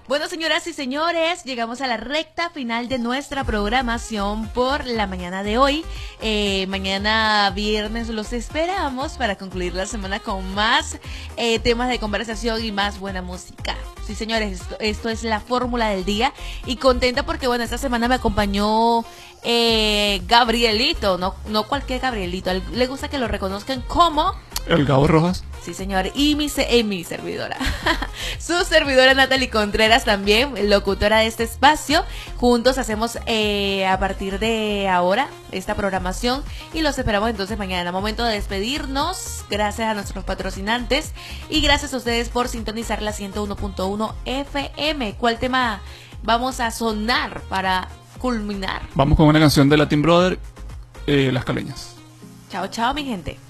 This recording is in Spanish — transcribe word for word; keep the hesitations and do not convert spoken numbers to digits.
Bueno, señoras y señores, llegamos a la recta final de nuestra programación por la mañana de hoy. Eh, mañana viernes los esperamos para concluir la semana con más eh, temas de conversación y más buena música. Sí, señores, esto, esto es la fórmula del día y contenta porque, bueno, esta semana me acompañó eh, Gabrielito, no, no cualquier Gabrielito, le gusta que lo reconozcan como... El Gabo Rojas. Sí, señor, y mi, eh, mi servidora, su servidora Natalie Contreras también, locutora de este espacio. Juntos hacemos eh, a partir de ahora esta programación y los esperamos entonces mañana. Momento de despedirnos, gracias a nuestros patrocinantes y gracias a ustedes por sintonizar la ciento uno punto uno F M. ¿Cuál tema vamos a sonar para culminar? Vamos con una canción de Latin Brother, eh, Las Caleñas. Chao, chao, mi gente.